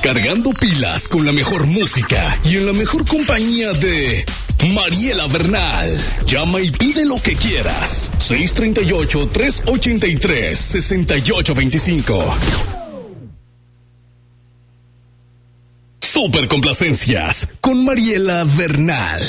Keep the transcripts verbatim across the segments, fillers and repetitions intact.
Recargando pilas con la mejor música y en la mejor compañía de Mariela Bernal. Llama y pide lo que quieras. seis tres ocho, tres ocho tres, seis ocho dos cinco. Super complacencias con Mariela Bernal.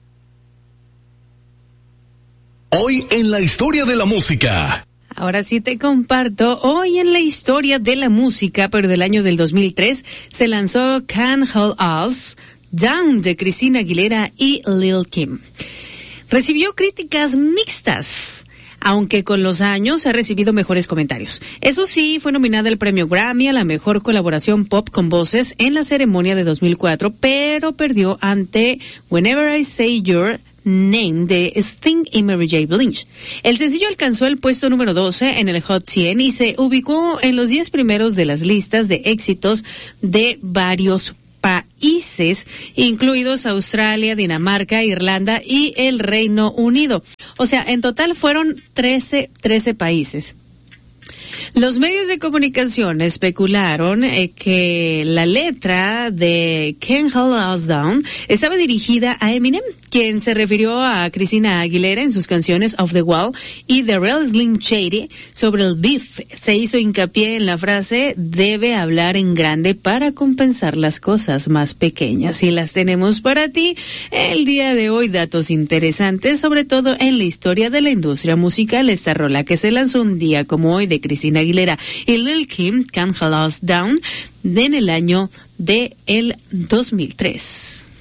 Hoy en la historia de la música. Ahora sí te comparto, hoy en la historia de la música, pero del año del dos mil tres, se lanzó Can't Hold Us Down de Christina Aguilera y Lil Kim. Recibió críticas mixtas, aunque con los años ha recibido mejores comentarios. Eso sí, fue nominada al premio Grammy a la mejor colaboración pop con voces en la ceremonia de dos mil cuatro, pero perdió ante Whenever I Say Your Name de Sting y Mary J. Blige. El sencillo alcanzó el puesto número doce en el Hot cien y se ubicó en los diez primeros de las listas de éxitos de varios países, incluidos Australia, Dinamarca, Irlanda y el Reino Unido. O sea, en total fueron trece, trece países. Los medios de comunicación especularon eh, que la letra de Can't Hold Us Down estaba dirigida a Eminem, quien se refirió a Christina Aguilera en sus canciones Off the Wall y The Real Slim Shady sobre el beef. Se hizo hincapié en la frase debe hablar en grande para compensar las cosas más pequeñas. Y las tenemos para ti el día de hoy, datos interesantes, sobre todo en la historia de la industria musical. Esta rola que se lanzó un día como hoy de Christina Aguilera y Lil Kim, Can't Hold Us Down, en el año de el dos mil tres.